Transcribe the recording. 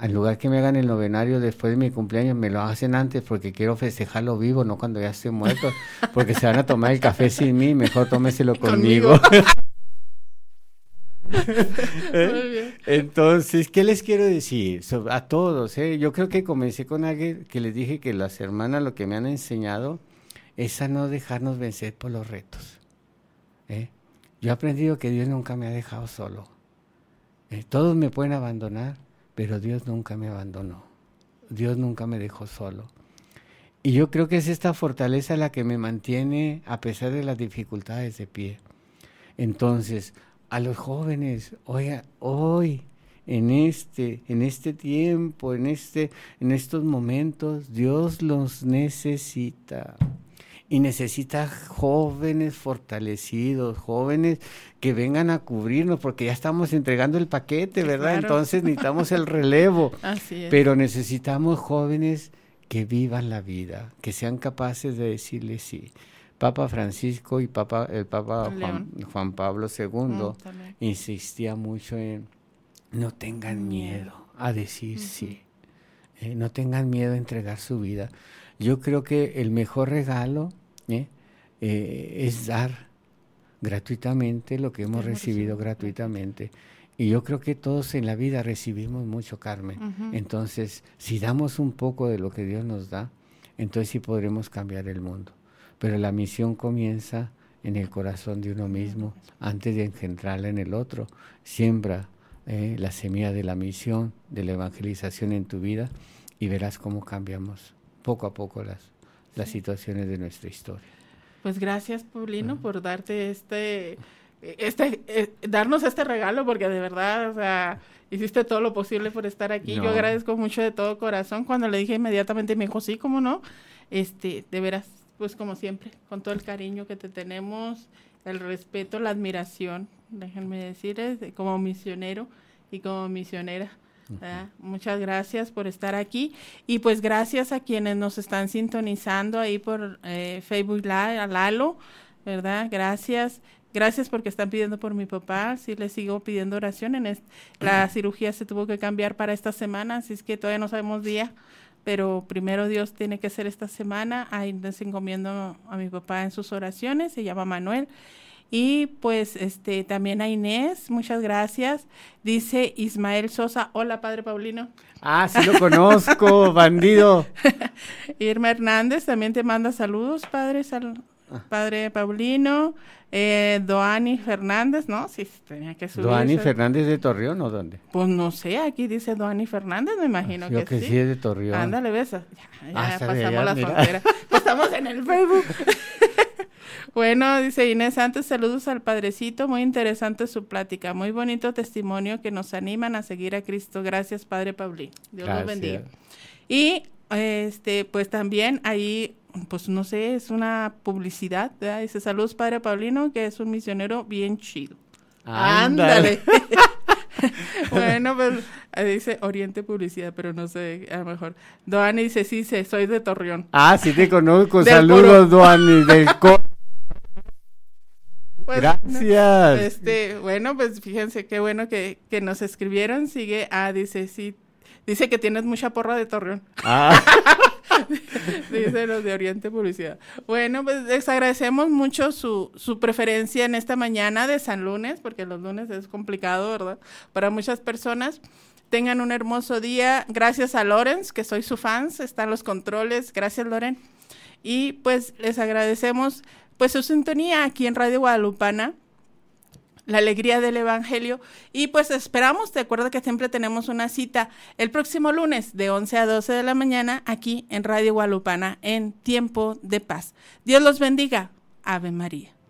al lugar que me hagan el novenario después de mi cumpleaños, me lo hacen antes porque quiero festejarlo vivo, no cuando ya esté muerto, porque se van a tomar el café sin mí, mejor tómeselo conmigo. Entonces, ¿qué les quiero decir? A todos, yo creo que comencé con alguien que les dije que las hermanas lo que me han enseñado es a no dejarnos vencer por los retos. Yo he aprendido que Dios nunca me ha dejado solo. Todos me pueden abandonar, pero Dios nunca me abandonó. Dios nunca me dejó solo. Y yo creo que es esta fortaleza la que me mantiene a pesar de las dificultades de pie. Entonces, a los jóvenes, oiga, hoy, en este tiempo, en estos momentos, Dios los necesita. Y necesita jóvenes fortalecidos, jóvenes que vengan a cubrirnos, porque ya estamos entregando el paquete, ¿verdad? Claro. Entonces necesitamos el relevo. Así es. Pero necesitamos jóvenes que vivan la vida, que sean capaces de decirle sí. Papa Francisco y el Papa Juan Pablo II insistía mucho en no tengan miedo a decir sí. No tengan miedo a entregar su vida. Yo creo que el mejor regalo es dar gratuitamente lo que hemos recibido gratuitamente. Y yo creo que todos en la vida recibimos mucho, Carmen. Entonces, si damos un poco de lo que Dios nos da, entonces sí podremos cambiar el mundo. Pero la misión comienza en el corazón de uno mismo, antes de engendrarla en el otro. Siembra la semilla de la misión, de la evangelización en tu vida, y verás cómo cambiamos poco a poco las situaciones de nuestra historia. Pues gracias, Paulino, por darte darnos este regalo, porque de verdad, o sea, hiciste todo lo posible por estar aquí. No. Yo agradezco mucho de todo corazón. Cuando le dije inmediatamente, me dijo, sí, ¿cómo no? De veras, pues como siempre, con todo el cariño que te tenemos, el respeto, la admiración, déjenme decirles, como misionero y como misionera. Muchas gracias por estar aquí, y pues gracias a quienes nos están sintonizando ahí por Facebook Live, a Lalo, ¿verdad? Gracias porque están pidiendo por mi papá. Sí, les sigo pidiendo oración. La cirugía se tuvo que cambiar para esta semana, así es que todavía no sabemos día, pero primero Dios tiene que ser esta semana. Ahí les encomiendo a mi papá en sus oraciones. Se llama Manuel. Y pues también a Inés, muchas gracias. Dice Ismael Sosa, hola, Padre Paulino. Ah, sí lo conozco, bandido. Irma Hernández también te manda saludos, Padre Paulino. Doani Fernández, ¿no? Sí, tenía que subir. ¿Doani Fernández de Torreón o dónde? Pues no sé, aquí dice Doani Fernández, me imagino que sí. Yo que sí es de Torreón. Ándale, besa. Ya pasamos la frontera. Pues estamos en el Facebook. Bueno, dice Inés, antes saludos al Padrecito, muy interesante su plática, muy bonito testimonio que nos animan a seguir a Cristo. Gracias, Padre Paulino. Dios los bendiga. Y pues también ahí, pues no sé, es una publicidad, ¿verdad? Dice, saludos, Padre Paulino, que es un misionero bien chido. Ándale. Bueno, pues dice Oriente Publicidad, pero no sé, a lo mejor. Doani dice, sí, soy de Torreón. Ah, sí te conozco, saludos, Doani, del Pues, gracias. Bueno, pues fíjense qué bueno que nos escribieron. Sigue, dice, sí, dice que tienes mucha porra de Torreón. Dice los de Oriente Publicidad. Bueno, pues les agradecemos mucho su preferencia en esta mañana de San Lunes, porque los lunes es complicado, ¿verdad? Para muchas personas. Tengan un hermoso día. Gracias a Lorenz, que soy su fans, están los controles. Gracias, Loren. Y pues les agradecemos pues su sintonía aquí en Radio Guadalupana, la alegría del Evangelio, y pues esperamos, te acuerdas que siempre tenemos una cita el próximo lunes de 11 a 12 de la mañana aquí en Radio Guadalupana en Tiempo de Paz. Dios los bendiga. Ave María.